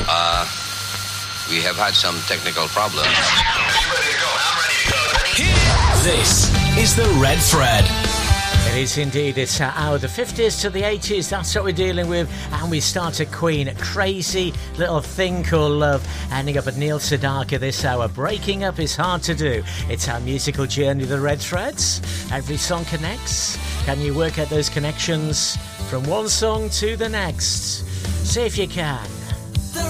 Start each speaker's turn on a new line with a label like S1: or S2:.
S1: We have had some technical problems.
S2: This is the Red Thread.
S3: It is indeed. It's our the 50s to the 80s. That's what we're dealing with. And we start at Queen. Crazy little thing called love. Ending up at Neil Sedaka this hour. Breaking up is hard to do. It's our musical journey, the Red Threads. Every song connects. Can you work out those connections from one song to the next? See if you can.